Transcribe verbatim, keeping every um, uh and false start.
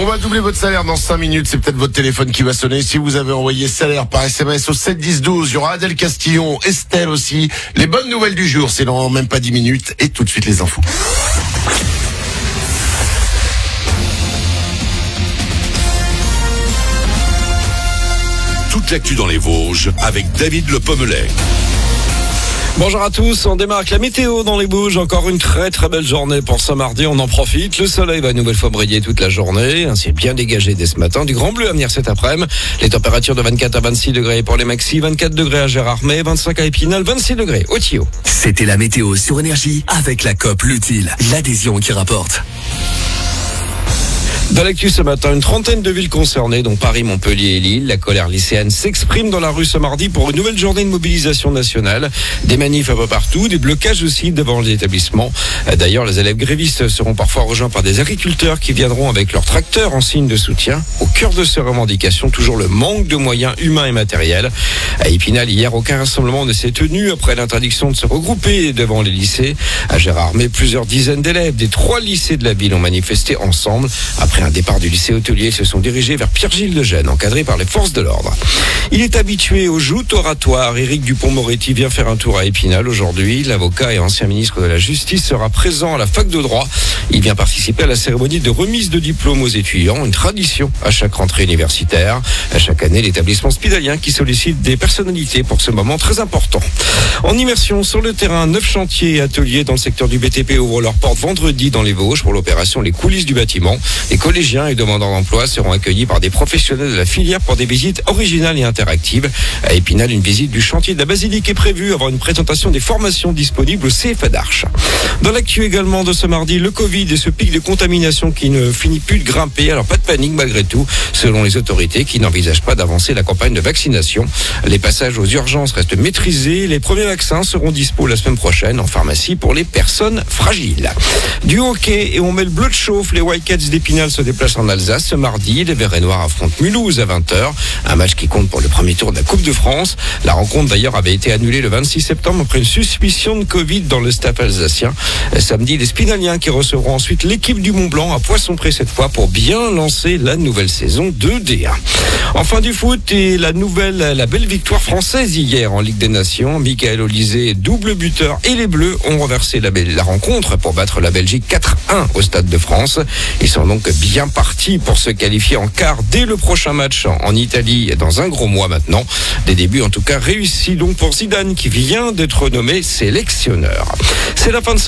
On va doubler votre salaire dans cinq minutes. C'est peut-être votre téléphone qui va sonner. Si vous avez envoyé salaire par S M S au sept dix douze, il y aura Adèle Castillon, Estelle aussi. Les bonnes nouvelles du jour, c'est dans même pas dix minutes. Et tout de suite les infos. Toute l'actu dans les Vosges avec David Le Pommelet. Bonjour à tous, on démarre avec la météo dans les Vosges. Encore une très très belle journée pour ce mardi, on en profite. Le soleil va une nouvelle fois briller toute la journée, un ciel bien dégagé dès ce matin. Du grand bleu à venir cet après-midi. Les températures de vingt-quatre à vingt-six degrés pour les maxis, vingt-quatre degrés à Gérardmer, vingt-cinq à Épinal, vingt-six degrés au Thio. C'était la météo sur Énergie avec la COP L'Utile, l'adhésion qui rapporte. Dans l'actu ce matin, une trentaine de villes concernées, dont Paris, Montpellier et Lille. La colère lycéenne s'exprime dans la rue ce mardi pour une nouvelle journée de mobilisation nationale. Des manifs un peu partout, des blocages aussi devant les établissements. D'ailleurs, les élèves grévistes seront parfois rejoints par des agriculteurs qui viendront avec leurs tracteurs en signe de soutien. Au cœur de ces revendications, toujours le manque de moyens humains et matériels. À Épinal, hier, aucun rassemblement ne s'est tenu après l'interdiction de se regrouper devant les lycées. À Gérardmer, plusieurs dizaines d'élèves des trois lycées de la ville ont manifesté ensemble. Après un départ du lycée hôtelier, ils se sont dirigés vers Pierre-Gilles de Gênes, encadré par les forces de l'ordre. Il est habitué aux joutes oratoires. Éric Dupond-Moretti vient faire un tour à Épinal aujourd'hui. L'avocat et ancien ministre de la Justice sera présent à la fac de droit. Il vient participer à la cérémonie de remise de diplôme aux étudiants, une tradition à chaque rentrée universitaire. À chaque année, l'établissement spidalien qui sollicite des personnalités pour ce moment très important. En immersion sur le terrain, neuf chantiers et ateliers dans le secteur du B T P ouvrent leurs portes vendredi dans les Vosges pour l'opération Les coulisses du bâtiment. Les collégiens et demandeurs d'emploi seront accueillis par des professionnels de la filière pour des visites originales et interactives. À Épinal, une visite du chantier de la basilique est prévue avant une présentation des formations disponibles au C F A d'Arches. Dans l'actu également de ce mardi, le Covid et ce pic de contamination qui ne finit plus de grimper. Alors pas de panique malgré tout, selon les autorités qui n'envisagent pas d'avancer la campagne de vaccination. Les passages aux urgences restent maîtrisés. Les premiers vaccins seront dispo la semaine prochaine en pharmacie pour les personnes fragiles. Du hockey et on met le bleu de chauffe. Les Wildcats d'Épinal se déplacent en Alsace ce mardi. Les Verts et Noirs affrontent Mulhouse à vingt heures. Un match qui compte pour le premier tour de la Coupe de France. La rencontre d'ailleurs avait été annulée le vingt-six septembre après une suspicion de Covid dans le staff alsacien. Samedi, les Spinaliens qui recevront ensuite l'équipe du Mont-Blanc à Poisson-Pré cette fois pour bien lancer la nouvelle saison de D un. Enfin du foot et la nouvelle, la belle victoire française hier en Ligue des Nations. Michael Olysée, double buteur et les Bleus ont renversé la, la rencontre pour battre la Belgique quatre un au Stade de France. Ils sont donc bien partis pour se qualifier en quart dès le prochain match en Italie dans un gros mois maintenant. Des débuts en tout cas réussis donc pour Zidane qui vient d'être nommé sélectionneur. C'est la fin de